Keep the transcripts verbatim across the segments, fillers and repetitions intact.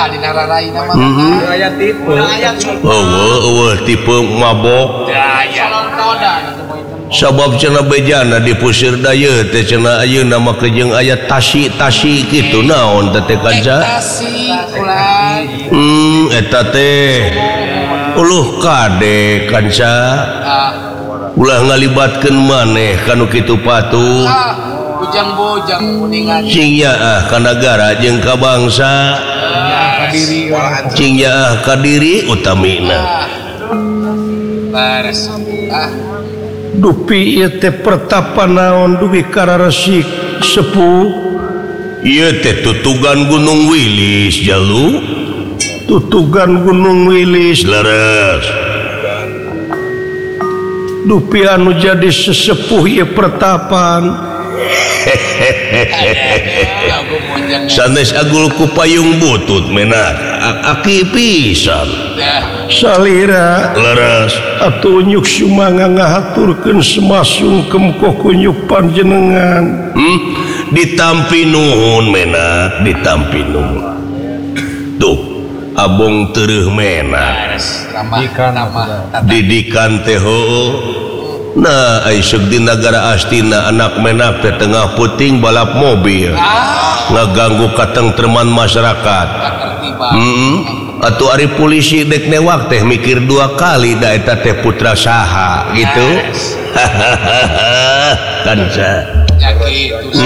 Tah dina raraina mah. Aya tipe. Eueuh tipe mabok. Sabab cenah bejana di pusir daya teh cenah ayeuna mah jeung aya tasi-tasi kitu naon teh teh kanca. Tasi ulah. Hmm eta teh uluh kade kanca. Ulah ngalibatkeun maneh kanu kitu patuh. Bujang-bujang kuningan. Cing nyaah ka nagara jeung ka bangsa. Kadiri. Cing nyaah ka diri utamina. Bares. Ah. Dupi ieu teh pertapa naon dugi kararesik sepuh. Ieu teh tutugan Gunung Wilis jalu. Tutugan Gunung Wilis Leres. Dupi anu jadi sesepuh ieu pertapan. Sanes agul ku payung butut menak aki pisan. Salira Leres. atuh nyuk sumanga ngahaturkeun semasungkem ka kunyuk panjenengan. Hmm? Ditampi nuhun menak, ditampi nuhun. Tuh, abong teureum menak. Didikan teh heueuh. Nah, aisuk di negara astina anak menak teh tengah puting balap mobil. Ngaganggu katengtreman masyarakat. Heeh. Atuh ari polisi dek newak teh mikir dua kali da eta teh putra saha gitu. Kanca. Ya kitu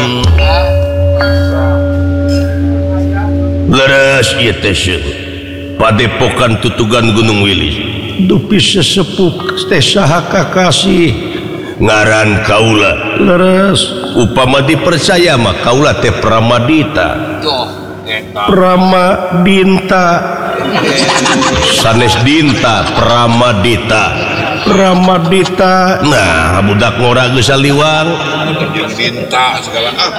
Leres ieu teh Padepokan Tutugan Gunung Wilis. Dupi sesepuh teh saha kakasih Ngaran kaula. leres Upama dipercaya mah kaula teh Pramadita. tuh eta. Pramadinta Sanes Dinta Pramadita. Pramadita Nah, budak ngora geus saliwang. Dinta segala ah.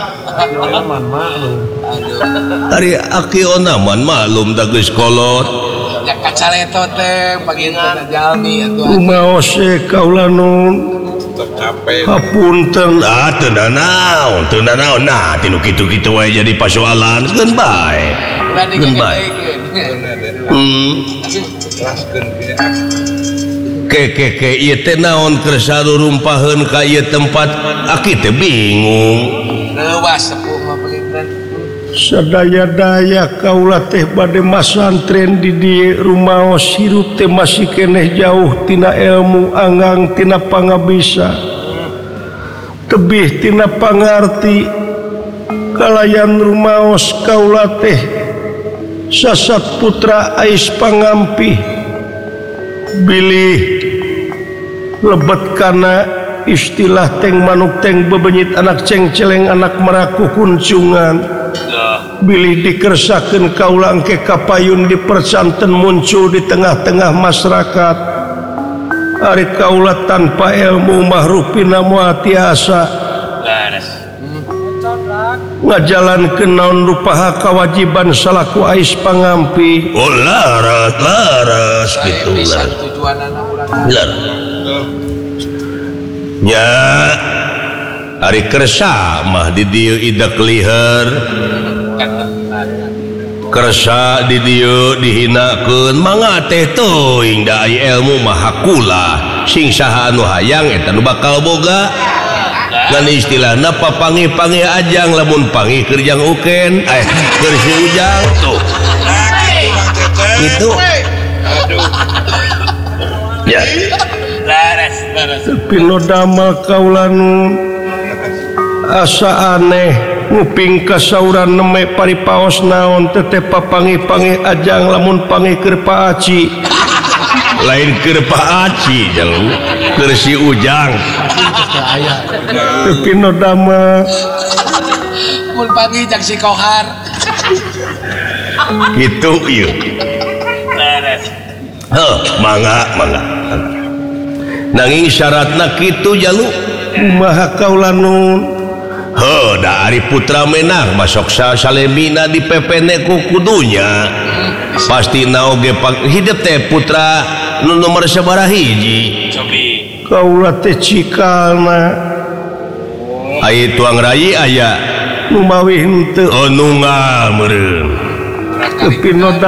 Ari aki onaman maklum da geus kolot. Ya kacaleto teh paginten jalmi atuh. kumaos kaula nun Capek. hapunten. Ah, teu nanaon, teu nanaon. Nah, tinu kitu-kitu wae jadi pasoalan geun bae. Geun bae. Hmm. Laskeun kieu. Ke ke ke ieu teh naon keur sarurumpaheun ka ieu tempat aki teh bingung. Leuwas sepuh mah paginten. Sadaya-daya kaula teh bade masantren di dieu rumaos hirup teh masih keneh jauh tina ilmu anggang tina pangabisa tebih tina pangarti kalayan rumaos kaula teh sasat putra ais pangampi bilih lebet kana istilah teng manuk teng bebenyit anak cengceleng anak meraku kuncungan bilih dikersakeun kaula engke kapayun dipercanten muncul di tengah-tengah masyarakat ari kaula tanpa ilmu mahrupina moal tiasa ngajalankeun naon rupaha kewajiban salaku ais pangampi. Oh laras laras kitu lah. Tujuanana urang. Laras. Nya ari kersa mah di dieu idak liher. Kersa di dieu dihinakeun mangga teh teuing da aya ilmu mah hakulah sing saha anu hayang eta nu bakal boga. Ngan istilahna papangi-pangi ajang lamun pangi keur jang uken eh keur si ujang tuh. Gitu. Ya. Laras, laras. Tapi no damel kaula nu asa aneh nguping kasauran neme paripaos naon teteh papangi-pangi ajang lamun pangi keur Pa Aci. Lain keur Pa Aci jalu keur si ujang. Tapi no damel Mun pangi jak si Kohar. Gitu ieu. Laras. Heuh, mangga mangga. Nanging syaratna kitu jalu kumaha kaula nu heuh da ari putra menang masok salemina di pepene ku kudunya pasti naoge hidup teh putra nu nomor sabaraha hiji kaula teh cikalna aya tuang rai aya nu mawih henteu oh nu ngameureun tapi no